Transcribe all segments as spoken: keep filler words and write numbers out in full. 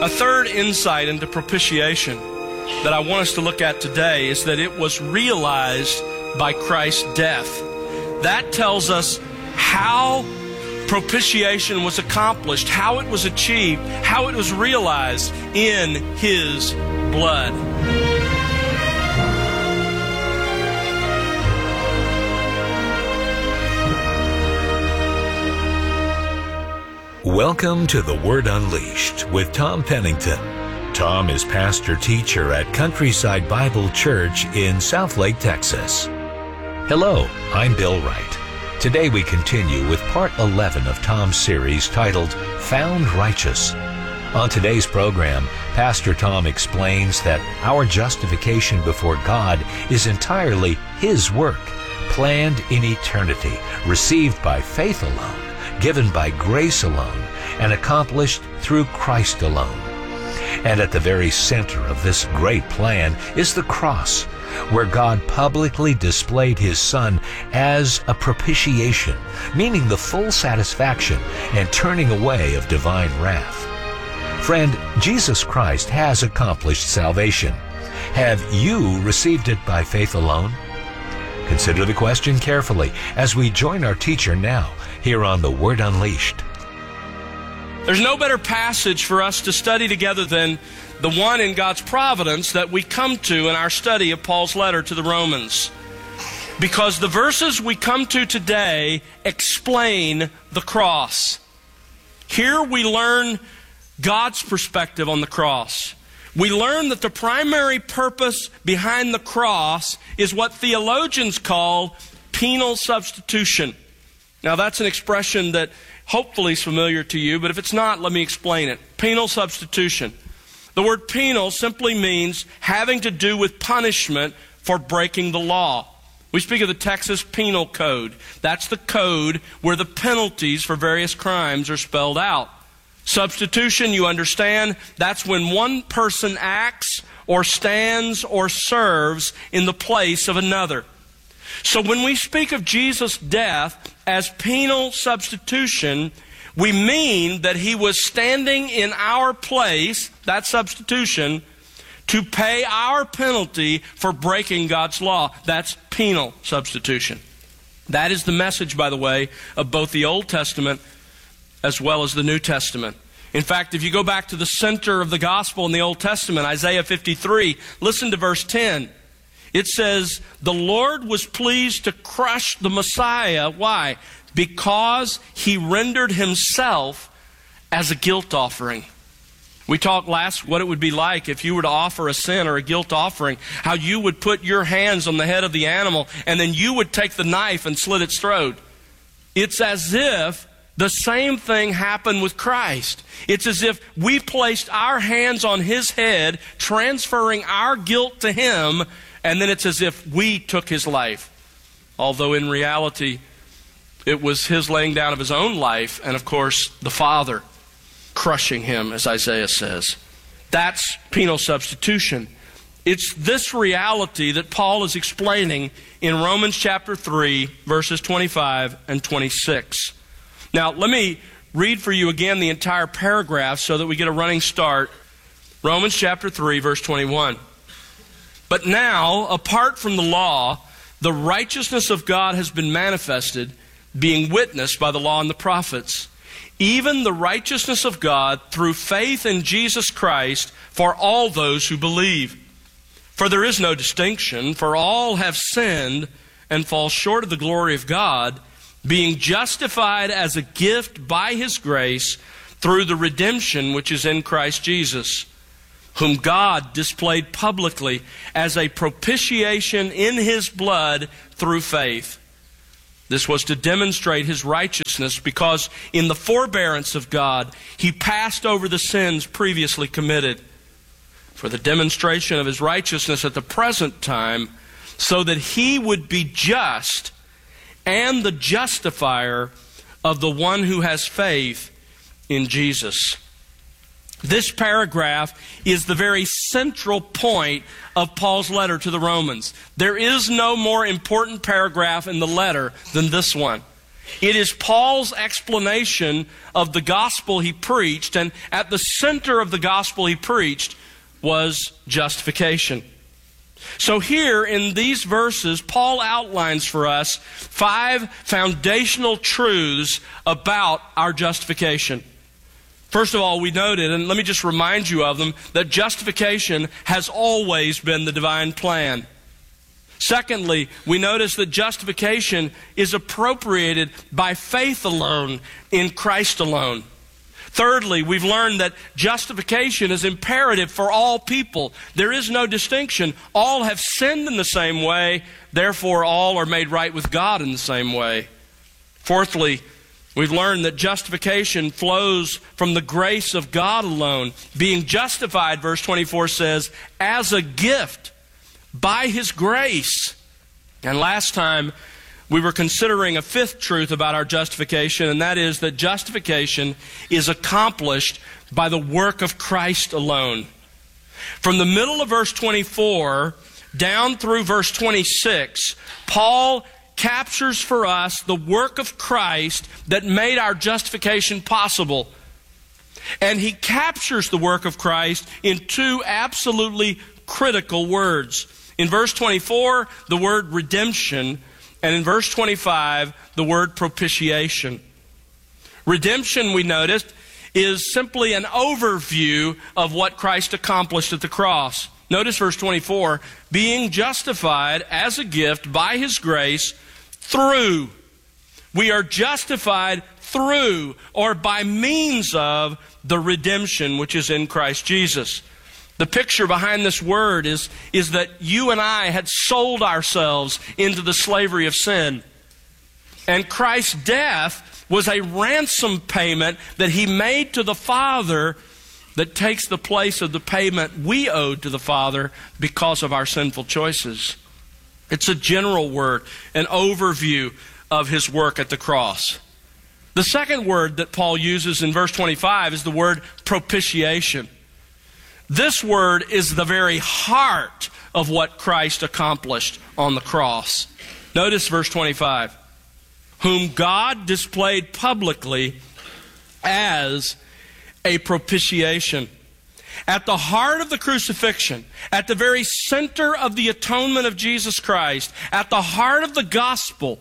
A third insight into propitiation that I want us to look at today is that it was realized by Christ's death. That tells us how propitiation was accomplished, how it was achieved, how it was realized in His blood. Welcome to The Word Unleashed with Tom Pennington. Tom is pastor-teacher at Countryside Bible Church in Southlake, Texas. Hello, I'm Bill Wright. Today we continue with part eleven of Tom's series titled Found Righteous. On today's program, Pastor Tom explains that our justification before God is entirely His work, planned in eternity, received by faith alone, given by grace alone, and accomplished through Christ alone. And at the very center of this great plan is the cross, where God publicly displayed His Son as a propitiation, meaning the full satisfaction and turning away of divine wrath. Friend, Jesus Christ has accomplished salvation. Have you received it by faith alone? Consider the question carefully as we join our teacher now here on The Word Unleashed. There's no better passage for us to study together than the one in God's providence that we come to in our study of Paul's letter to the Romans. Because the verses we come to today explain the cross. Here we learn God's perspective on the cross. We learn that the primary purpose behind the cross is what theologians call penal substitution. Now that's an expression that hopefully is familiar to you, but if it's not, let me explain it. Penal substitution. The word penal simply means having to do with punishment for breaking the law. We speak of the Texas Penal Code. That's the code where the penalties for various crimes are spelled out. Substitution, you understand, that's when one person acts or stands or serves in the place of another. So when we speak of Jesus' death as penal substitution, we mean that He was standing in our place, that substitution, to pay our penalty for breaking God's law. That's penal substitution. That is the message, by the way, of both the Old Testament as well as the New Testament. In fact, if you go back to the center of the gospel in the Old Testament, Isaiah fifty-three, listen to verse ten. It says, the Lord was pleased to crush the Messiah. Why? Because He rendered Himself as a guilt offering. We talked last what it would be like if you were to offer a sin or a guilt offering, how you would put your hands on the head of the animal and then you would take the knife and slit its throat. It's as if the same thing happened with Christ. It's as if we placed our hands on His head, transferring our guilt to Him, and then it's as if we took His life. Although in reality, it was His laying down of His own life, and of course, the Father crushing Him, as Isaiah says. That's penal substitution. It's this reality that Paul is explaining in Romans chapter three, verses twenty-five and twenty-six. Now, let me read for you again the entire paragraph so that we get a running start. Romans chapter three, verse twenty-one. But now, apart from the law, the righteousness of God has been manifested, being witnessed by the law and the prophets, even the righteousness of God through faith in Jesus Christ for all those who believe. For there is no distinction, for all have sinned and fall short of the glory of God, being justified as a gift by His grace through the redemption which is in Christ Jesus, whom God displayed publicly as a propitiation in His blood through faith. This was to demonstrate His righteousness, because in the forbearance of God, He passed over the sins previously committed, for the demonstration of His righteousness at the present time, so that He would be just and the justifier of the one who has faith in Jesus. This paragraph is the very central point of Paul's letter to the Romans. There is no more important paragraph in the letter than this one. It is Paul's explanation of the gospel he preached, and at the center of the gospel he preached was justification. So here in these verses, Paul outlines for us five foundational truths about our justification. First of all, we noted, and let me just remind you of them, that justification has always been the divine plan. Secondly, we notice that justification is appropriated by faith alone, in Christ alone. Thirdly, we've learned that justification is imperative for all people. There is no distinction. All have sinned in the same way, therefore all are made right with God in the same way. Fourthly, we've learned that justification flows from the grace of God alone. Being justified, verse twenty-four says, as a gift by His grace. And last time, we were considering a fifth truth about our justification, and that is that justification is accomplished by the work of Christ alone. From the middle of verse twenty-four down through verse twenty-six, Paul captures for us the work of Christ that made our justification possible. And he captures the work of Christ in two absolutely critical words. In verse twenty-four, the word redemption, and in verse twenty-five, the word propitiation. Redemption, we noticed, is simply an overview of what Christ accomplished at the cross. Notice verse twenty-four, being justified as a gift by His grace through. We are justified through, or by means of, the redemption which is in Christ Jesus. The picture behind this word is, is that you and I had sold ourselves into the slavery of sin. And Christ's death was a ransom payment that He made to the Father that takes the place of the payment we owed to the Father because of our sinful choices. It's a general word, an overview of His work at the cross. The second word that Paul uses in verse twenty-five is the word propitiation. This word is the very heart of what Christ accomplished on the cross. Notice verse twenty-five. Whom God displayed publicly as a propitiation. At the heart of the crucifixion, at the very center of the atonement of Jesus Christ, at the heart of the gospel,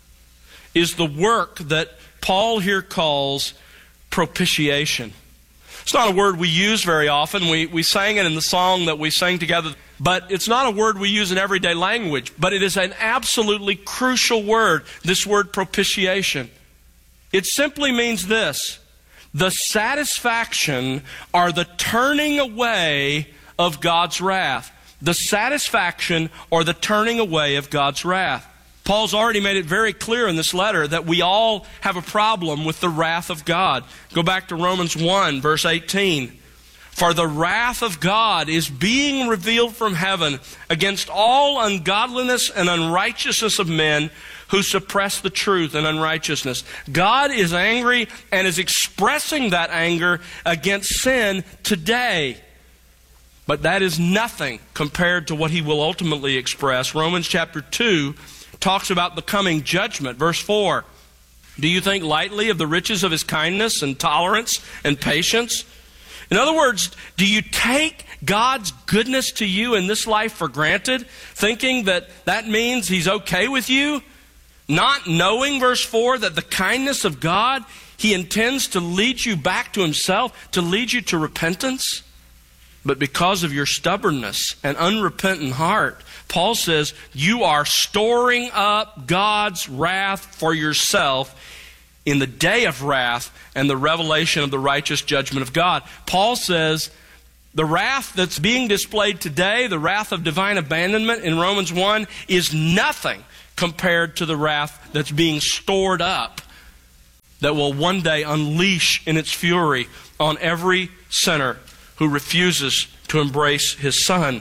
is the work that Paul here calls propitiation. It's not a word we use very often. We, we sang it in the song that we sang together, but it's not a word we use in everyday language. But it is an absolutely crucial word, this word propitiation. It simply means this: the satisfaction or the turning away of God's wrath. The satisfaction or the turning away of God's wrath. Paul's already made it very clear in this letter that we all have a problem with the wrath of God. Go back to Romans one, verse eighteen. For the wrath of God is being revealed from heaven against all ungodliness and unrighteousness of men who suppress the truth in unrighteousness. God is angry and is expressing that anger against sin today. But that is nothing compared to what He will ultimately express. Romans chapter two talks about the coming judgment. Verse four, do you think lightly of the riches of His kindness and tolerance and patience? In other words, do you take God's goodness to you in this life for granted, thinking that that means He's okay with you? Not knowing, verse four, that the kindness of God, He intends to lead you back to Himself, to lead you to repentance? But because of your stubbornness and unrepentant heart, Paul says, you are storing up God's wrath for yourself in the day of wrath and the revelation of the righteous judgment of God. Paul says, the wrath that's being displayed today, the wrath of divine abandonment in Romans one, is nothing compared to the wrath that's being stored up that will one day unleash in its fury on every sinner who refuses to embrace His Son.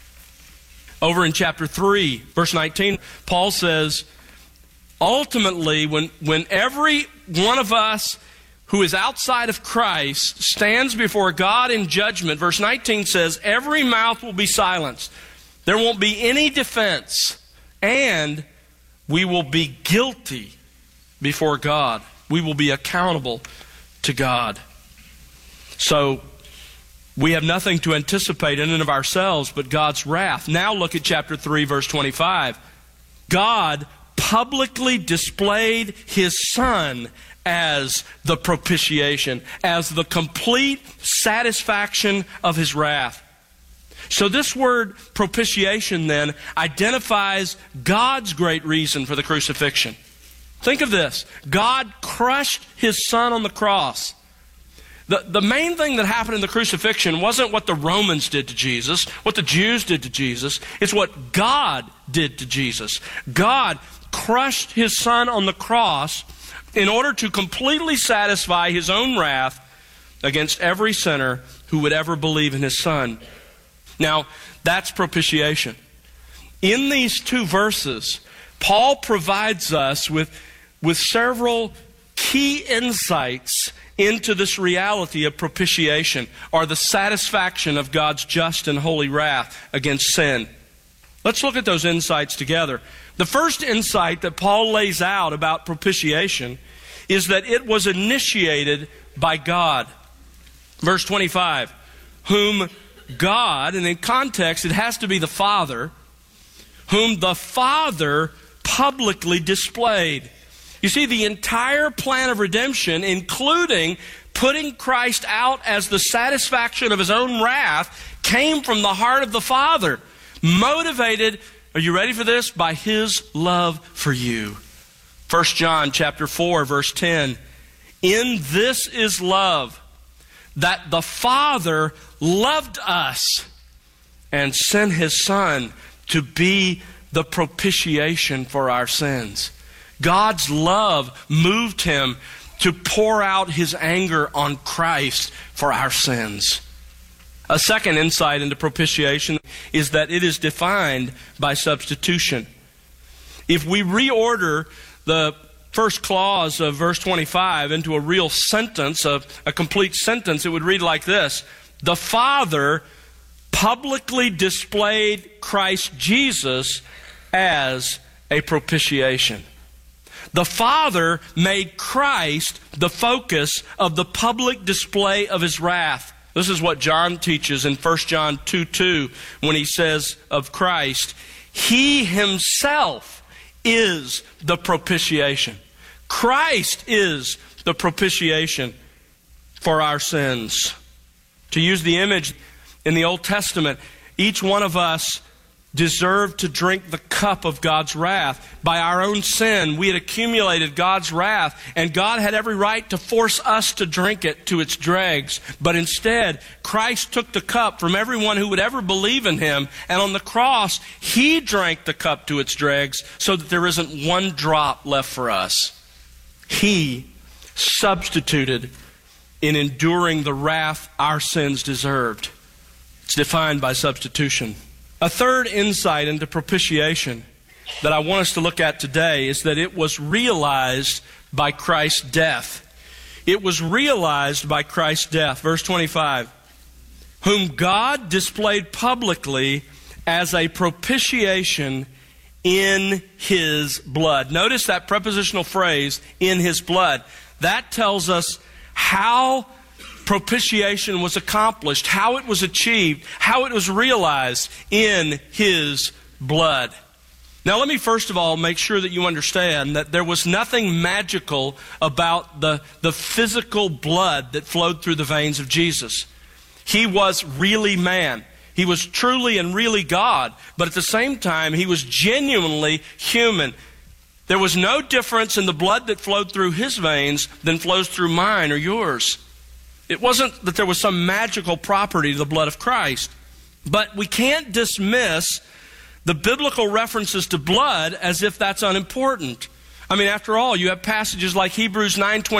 Over in chapter three, verse nineteen, Paul says, ultimately, when, when every one of us who is outside of Christ stands before God in judgment, verse nineteen says, every mouth will be silenced. There won't be any defense, and we will be guilty before God. We will be accountable to God. So, we have nothing to anticipate in and of ourselves but God's wrath. Now look at chapter three, verse twenty-five. God publicly displayed His Son as the propitiation, as the complete satisfaction of His wrath. So this word propitiation then identifies God's great reason for the crucifixion. Think of this. God crushed His Son on the cross. The, the main thing that happened in the crucifixion wasn't what the Romans did to Jesus, what the Jews did to Jesus. It's what God did to Jesus. God crushed His Son on the cross in order to completely satisfy His own wrath against every sinner who would ever believe in His Son. Now, that's propitiation. In these two verses, Paul provides us with, with several key insights into this reality of propitiation, or the satisfaction of God's just and holy wrath against sin. Let's look at those insights together. The first insight that Paul lays out about propitiation is that it was initiated by God. Verse twenty-five, whom God, and in context it has to be the Father, whom the Father publicly displayed. You see, the entire plan of redemption, including putting Christ out as the satisfaction of His own wrath, came from the heart of the Father, motivated, are you ready for this? By His love for you. First John chapter four, verse ten. In this is love, that the Father loved us and sent His Son to be the propitiation for our sins. God's love moved Him to pour out His anger on Christ for our sins. A second insight into propitiation is that it is defined by substitution. If we reorder the first clause of verse twenty-five into a real sentence, a, a complete sentence, it would read like this. The Father publicly displayed Christ Jesus as a propitiation. The Father made Christ the focus of the public display of His wrath. This is what John teaches in First John two two when he says of Christ, He Himself is the propitiation. Christ is the propitiation for our sins. To use the image in the Old Testament, each one of us deserved to drink the cup of God's wrath. By our own sin, we had accumulated God's wrath, and God had every right to force us to drink it to its dregs. But instead, Christ took the cup from everyone who would ever believe in Him, and on the cross, He drank the cup to its dregs so that there isn't one drop left for us. He substituted in enduring the wrath our sins deserved. It's defined by substitution. A third insight into propitiation that I want us to look at today is that it was realized by Christ's death. It was realized by Christ's death. Verse twenty-five, whom God displayed publicly as a propitiation in His blood. Notice that prepositional phrase, in His blood. That tells us how propitiation was accomplished, how it was achieved, how it was realized in His blood. Now let me first of all make sure that you understand that there was nothing magical about the, the physical blood that flowed through the veins of Jesus. He was really man. He was truly and really God, but at the same time, He was genuinely human. There was no difference in the blood that flowed through His veins than flows through mine or yours. It wasn't that there was some magical property to the blood of Christ. But we can't dismiss the biblical references to blood as if that's unimportant. I mean, after all, you have passages like Hebrews nine twenty.